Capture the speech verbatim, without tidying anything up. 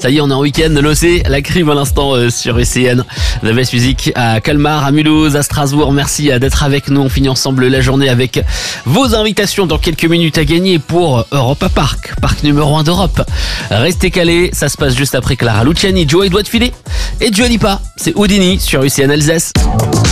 Ça y est, on est en week-end, l'O C, la crime à l'instant euh, sur U C N. The Best Music à Colmar, à Mulhouse, à Strasbourg. Merci euh, d'être avec nous. On finit ensemble la journée avec vos invitations dans quelques minutes à gagner pour Europa Park, parc numéro un d'Europe. Restez calés, ça se passe juste après Clara Luciani, Joey doit te filer et Dua Lipa. C'est Houdini sur U C N Alsace.